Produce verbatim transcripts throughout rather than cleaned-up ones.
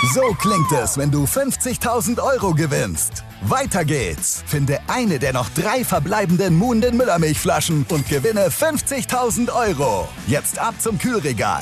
So klingt es, wenn du fünfzigtausend Euro gewinnst. Weiter geht's. Finde eine der noch drei verbleibenden Muhnden Müllermilchflaschen und gewinne fünfzigtausend Euro. Jetzt ab zum Kühlregal.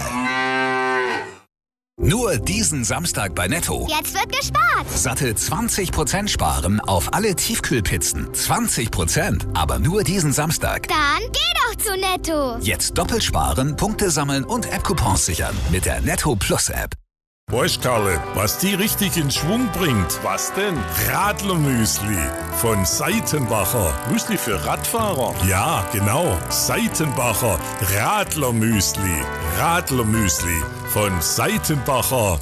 Nur diesen Samstag bei Netto. Jetzt wird gespart. Satte zwanzig Prozent sparen auf alle Tiefkühlpizzen. zwanzig Prozent, aber nur diesen Samstag. Dann geh doch zu Netto. Jetzt doppelt sparen, Punkte sammeln und App-Coupons sichern mit der Netto Plus App. Weißt Karle, was die richtig in Schwung bringt? Was denn? Radlermüsli von Seitenbacher. Müsli für Radfahrer? Ja, genau. Seitenbacher Radlermüsli. Radlermüsli von Seitenbacher.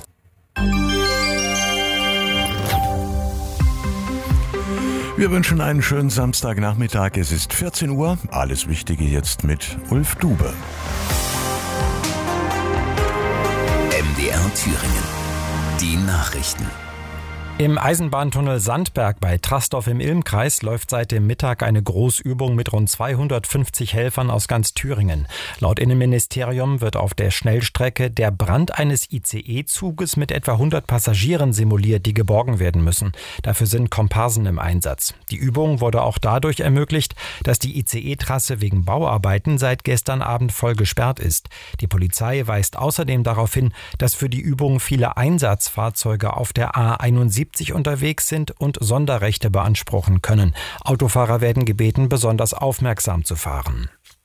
Wir wünschen einen schönen Samstagnachmittag. Es ist vierzehn Uhr. Alles Wichtige jetzt mit Ulf Dube. M D R Thüringen. Die Nachrichten. Im Eisenbahntunnel Sandberg bei Trastorf im Ilmkreis läuft seit dem Mittag eine Großübung mit rund zweihundertfünfzig Helfern aus ganz Thüringen. Laut Innenministerium wird auf der Schnellstrecke der Brand eines I C E-Zuges mit etwa hundert Passagieren simuliert, die geborgen werden müssen. Dafür sind Komparsen im Einsatz. Die Übung wurde auch dadurch ermöglicht, dass die I C E-Trasse wegen Bauarbeiten seit gestern Abend voll gesperrt ist. Die Polizei weist außerdem darauf hin, dass für die Übung viele Einsatzfahrzeuge auf der A einundsiebzig unterwegs sind und Sonderrechte beanspruchen können. Autofahrer werden gebeten, besonders aufmerksam zu fahren.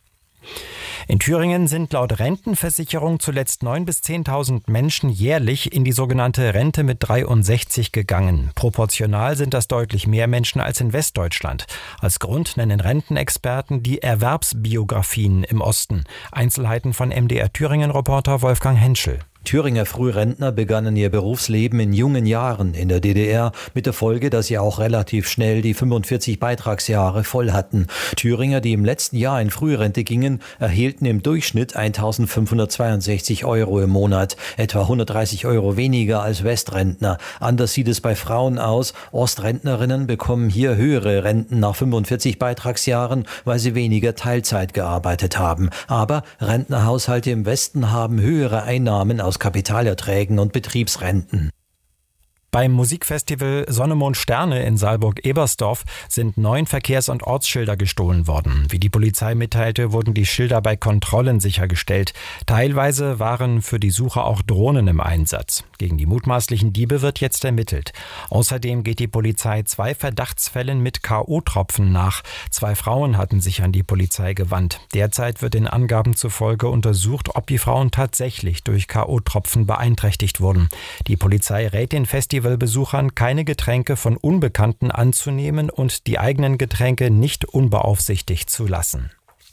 In Thüringen sind laut Rentenversicherung zuletzt neuntausend bis zehntausend Menschen jährlich in die sogenannte Rente mit dreiundsechzig gegangen. Proportional sind das deutlich mehr Menschen als in Westdeutschland. Als Grund nennen Rentenexperten die Erwerbsbiografien im Osten. Einzelheiten von M D R Thüringen-Reporter Wolfgang Henschel. Thüringer Frührentner begannen ihr Berufsleben in jungen Jahren in der D D R, mit der Folge, dass sie auch relativ schnell die fünfundvierzig Beitragsjahre voll hatten. Thüringer, die im letzten Jahr in Frührente gingen, erhielten im Durchschnitt eintausendfünfhundertzweiundsechzig Euro im Monat, etwa hundertdreißig Euro weniger als Westrentner. Anders sieht es bei Frauen aus. Ostrentnerinnen bekommen hier höhere Renten nach fünfundvierzig Beitragsjahren, weil sie weniger Teilzeit gearbeitet haben. Aber Rentnerhaushalte im Westen haben höhere Einnahmen aus Kapitalerträgen und Betriebsrenten. Beim Musikfestival Sonne, Mond, Sterne in Saalburg-Ebersdorf sind neun Verkehrs- und Ortsschilder gestohlen worden. Wie die Polizei mitteilte, wurden die Schilder bei Kontrollen sichergestellt. Teilweise waren für die Suche auch Drohnen im Einsatz. Gegen die mutmaßlichen Diebe wird jetzt ermittelt. Außerdem geht die Polizei zwei Verdachtsfällen mit K O-Tropfen nach. Zwei Frauen hatten sich an die Polizei gewandt. Derzeit wird den Angaben zufolge untersucht, ob die Frauen tatsächlich durch K O-Tropfen beeinträchtigt wurden. Die Polizei rät den Festivalbesuchern, keine Getränke von Unbekannten anzunehmen und die eigenen Getränke nicht unbeaufsichtigt zu lassen.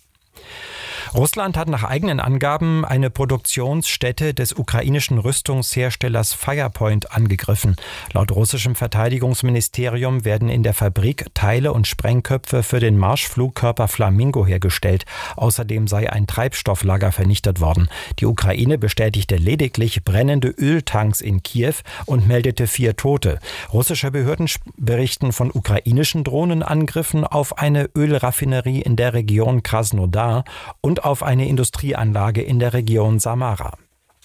Russland hat nach eigenen Angaben eine Produktionsstätte des ukrainischen Rüstungsherstellers Firepoint angegriffen. Laut russischem Verteidigungsministerium werden in der Fabrik Teile und Sprengköpfe für den Marschflugkörper Flamingo hergestellt. Außerdem sei ein Treibstofflager vernichtet worden. Die Ukraine bestätigte lediglich brennende Öltanks in Kiew und meldete vier Tote. Russische Behörden berichten von ukrainischen Drohnenangriffen auf eine Ölraffinerie in der Region Krasnodar und auf eine Industrieanlage in der Region Samara.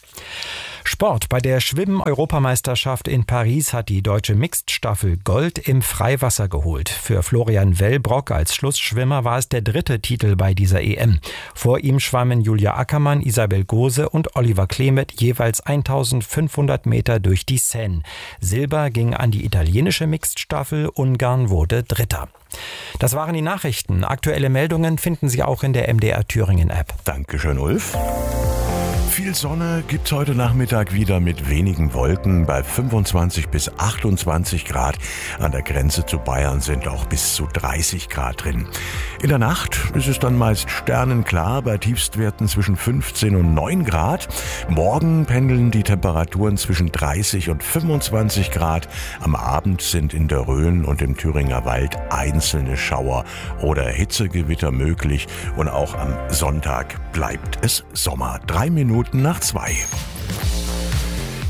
Sport. Bei der Schwimmen-Europameisterschaft in Paris hat die deutsche Mixed-Staffel Gold im Freiwasser geholt. Für Florian Wellbrock als Schlussschwimmer war es der dritte Titel bei dieser E M. Vor ihm schwammen Julia Ackermann, Isabel Gose und Oliver Klemet jeweils eintausendfünfhundert Meter durch die Seine. Silber ging an die italienische Mixed-Staffel, Ungarn wurde Dritter. Das waren die Nachrichten. Aktuelle Meldungen finden Sie auch in der M D R Thüringen App. Dankeschön, Ulf. Viel Sonne gibt's heute Nachmittag wieder mit wenigen Wolken bei fünfundzwanzig bis achtundzwanzig Grad. An der Grenze zu Bayern sind auch bis zu dreißig Grad drin. In der Nacht ist es dann meist sternenklar bei Tiefstwerten zwischen fünfzehn und neun Grad. Morgen pendeln die Temperaturen zwischen dreißig und fünfundzwanzig Grad. Am Abend sind in der Rhön und im Thüringer Wald einzelne Schauer oder Hitzegewitter möglich. Und auch am Sonntag bleibt es Sommer. Drei Minuten nach zwei.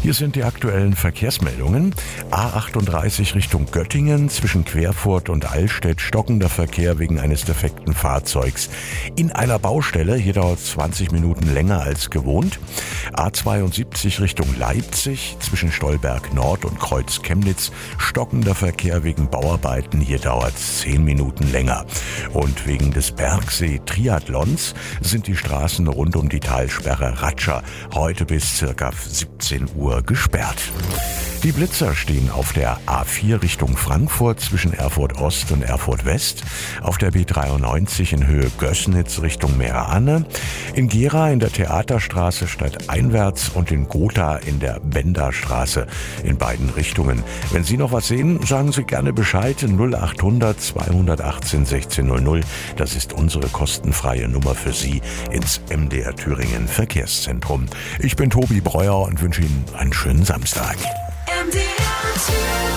Hier sind die aktuellen Verkehrsmeldungen. A achtunddreißig Richtung Göttingen zwischen Querfurt und Allstedt stockender Verkehr wegen eines defekten Fahrzeugs in einer Baustelle. Hier dauert es zwanzig Minuten länger als gewohnt. A zweiundsiebzig Richtung Leipzig zwischen Stolberg Nord und Kreuz Chemnitz stockender Verkehr wegen Bauarbeiten. Hier dauert es zehn Minuten länger. Und wegen des Bergsee-Triathlons sind die Straßen rund um die Talsperre Ratscha heute bis circa siebzehn Uhr gesperrt. Die Blitzer stehen auf der A vier Richtung Frankfurt zwischen Erfurt Ost und Erfurt West, auf der B dreiundneunzig in Höhe Gößnitz Richtung Meere-Anne, in Gera in der Theaterstraße stadteinwärts und in Gotha in der Benderstraße in beiden Richtungen. Wenn Sie noch was sehen, sagen Sie gerne Bescheid. null achthundert zweihundertachtzehn sechzehn null null. Das ist unsere kostenfreie Nummer für Sie ins M D R Thüringen Verkehrszentrum. Ich bin Tobi Breuer und wünsche Ihnen einen schönen Samstag. M D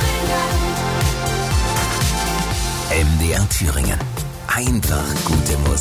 R Thüringen. Einfach gute Musik.